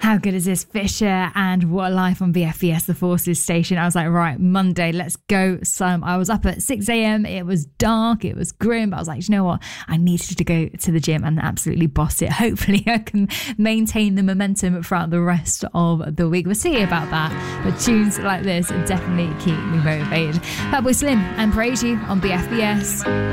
How good is this? Fisher and What a Life on BFBS, the Forces station. I was like, right, Monday, let's go. I was up at 6 a.m. It was dark. It was grim. But I was like, you know what? I needed to go to the gym and absolutely boss it. Hopefully I can maintain the momentum throughout the rest of the week. We'll see about that. But tunes like this definitely keep me motivated. Fatboy Slim and Praise You on BFBS.